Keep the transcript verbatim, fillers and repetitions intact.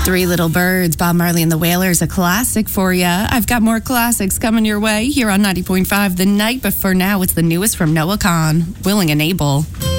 Three Little Birds, Bob Marley and the Wailers, a classic for you. I've got more classics coming your way here on ninety point five The Night, but for now, it's the newest from Noah Kahan, Willing and Able.